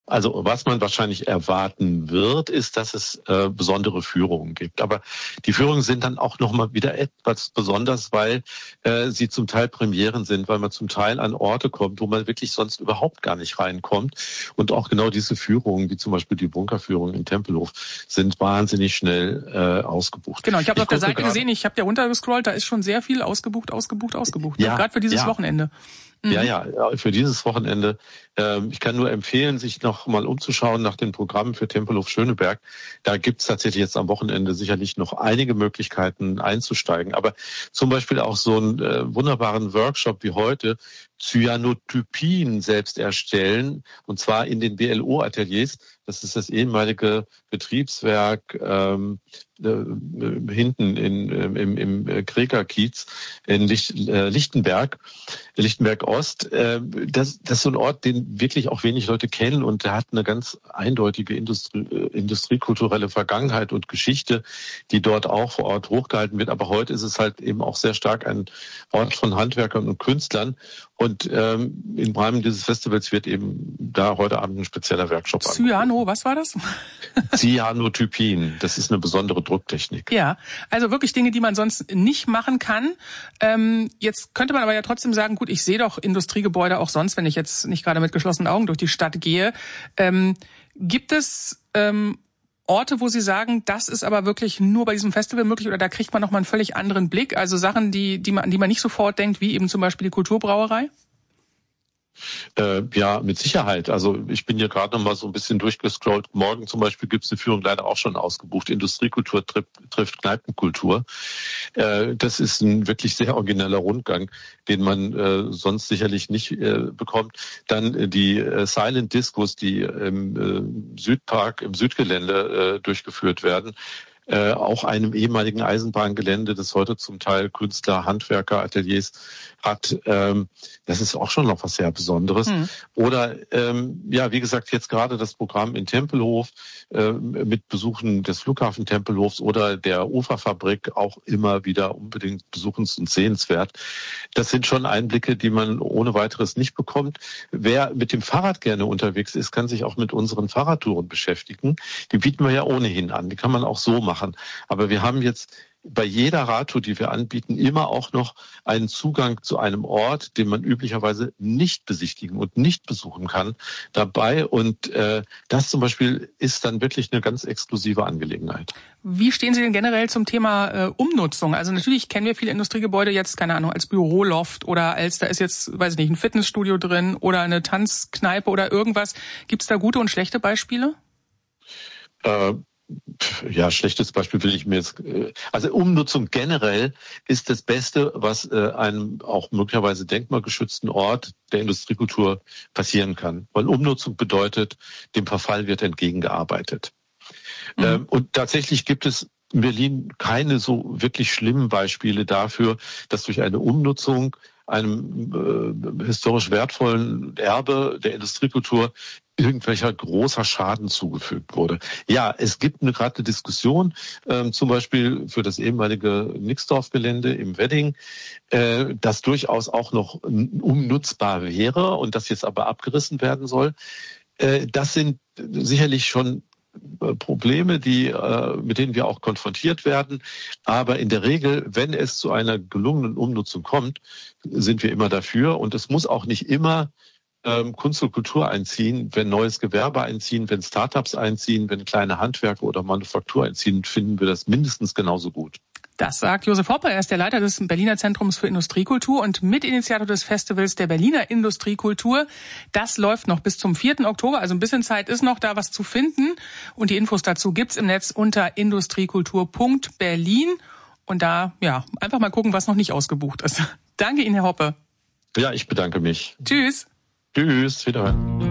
Also was man wahrscheinlich erwarten wird, ist, dass es besondere Führungen gibt. Aber die Führungen sind dann auch nochmal wieder etwas besonders, weil sie zum Teil Premieren sind, weil man zum Teil an Orte kommt, wo man wirklich sonst überhaupt gar nicht reinkommt. Und auch genau diese Führungen, wie zum Beispiel die Bunkerführung in Tempelhof, sind wahnsinnig schnell ausgebucht. Genau, ich habe auf der Seite gesehen, ich habe ja runtergescrollt, da ist schon sehr viel ausgebucht. Ja, gerade für dieses Wochenende. Ja, für dieses Wochenende. Ich kann nur empfehlen, sich noch mal umzuschauen nach den Programmen für Tempelhof Schöneberg. Da gibt's tatsächlich jetzt am Wochenende sicherlich noch einige Möglichkeiten einzusteigen. Aber zum Beispiel auch so einen wunderbaren Workshop wie heute, Cyanotypien selbst erstellen, und zwar in den BLO-Ateliers. Das ist das ehemalige Betriebswerk hinten im Kreker-Kiez in Lichtenberg Ost. Das ist so ein Ort, den wirklich auch wenig Leute kennen, und der hat eine ganz eindeutige industriekulturelle Vergangenheit und Geschichte, die dort auch vor Ort hochgehalten wird. Aber heute ist es halt eben auch sehr stark ein Ort von Handwerkern und Künstlern. Und im Rahmen dieses Festivals wird eben da heute Abend ein spezieller Workshop Cyano, was war das? Cyanotypien, das ist eine besondere Drucktechnik. Ja, also wirklich Dinge, die man sonst nicht machen kann. Jetzt könnte man aber ja trotzdem sagen, gut, ich sehe doch Industriegebäude auch sonst, wenn ich jetzt nicht gerade mit geschlossenen Augen durch die Stadt gehe. Gibt es Orte, wo Sie sagen, das ist aber wirklich nur bei diesem Festival möglich, oder da kriegt man nochmal einen völlig anderen Blick? Also Sachen, an die man nicht sofort denkt, wie eben zum Beispiel die Kulturbrauerei? Ja, mit Sicherheit. Also ich bin hier gerade noch mal so ein bisschen durchgescrollt. Morgen zum Beispiel gibt es eine Führung leider auch schon ausgebucht. Industriekultur trifft Kneipenkultur. Das ist ein wirklich sehr origineller Rundgang, den man sonst sicherlich nicht bekommt. Dann die Silent Discos, die im Südpark, im Südgelände durchgeführt werden. Auch einem ehemaligen Eisenbahngelände, das heute zum Teil Künstler, Handwerker, Ateliers hat. Das ist auch schon noch was sehr Besonderes. Oder wie gesagt, jetzt gerade das Programm in Tempelhof mit Besuchen des Flughafen Tempelhofs oder der Uferfabrik auch immer wieder unbedingt besuchens- und sehenswert. Das sind schon Einblicke, die man ohne weiteres nicht bekommt. Wer mit dem Fahrrad gerne unterwegs ist, kann sich auch mit unseren Fahrradtouren beschäftigen. Die bieten wir ja ohnehin an. Die kann man auch so machen. Aber wir haben jetzt bei jeder Radtour, die wir anbieten, immer auch noch einen Zugang zu einem Ort, den man üblicherweise nicht besichtigen und nicht besuchen kann, dabei. Und das zum Beispiel ist dann wirklich eine ganz exklusive Angelegenheit. Wie stehen Sie denn generell zum Thema Umnutzung? Also natürlich kennen wir viele Industriegebäude jetzt, keine Ahnung, als Büroloft oder da ist jetzt, weiß ich nicht, ein Fitnessstudio drin oder eine Tanzkneipe oder irgendwas. Gibt es da gute und schlechte Beispiele? Ja, schlechtes Beispiel will ich mir jetzt. Also Umnutzung generell ist das Beste, was einem auch möglicherweise denkmalgeschützten Ort der Industriekultur passieren kann. Weil Umnutzung bedeutet, dem Verfall wird entgegengearbeitet. Und tatsächlich gibt es in Berlin keine so wirklich schlimmen Beispiele dafür, dass durch eine Umnutzung einem historisch wertvollen Erbe der Industriekultur irgendwelcher großer Schaden zugefügt wurde. Ja, es gibt gerade eine Diskussion, zum Beispiel für das ehemalige Nixdorf-Gelände im Wedding, das durchaus auch noch umnutzbar wäre und das jetzt aber abgerissen werden soll. Das sind sicherlich schon Probleme, mit denen wir auch konfrontiert werden. Aber in der Regel, wenn es zu einer gelungenen Umnutzung kommt, sind wir immer dafür. Und es muss auch nicht immer Kunst und Kultur einziehen. Wenn neues Gewerbe einziehen, wenn Startups einziehen, wenn kleine Handwerker oder Manufaktur einziehen, finden wir das mindestens genauso gut. Das sagt Josef Hoppe. Er ist der Leiter des Berliner Zentrums für Industriekultur und Mitinitiator des Festivals der Berliner Industriekultur. Das läuft noch bis zum 4. Oktober, also ein bisschen Zeit ist noch, da was zu finden. Und die Infos dazu gibt's im Netz unter industriekultur.berlin. Und da, einfach mal gucken, was noch nicht ausgebucht ist. Danke Ihnen, Herr Hoppe. Ja, ich bedanke mich. Tschüss. Tschüss, wiederhören.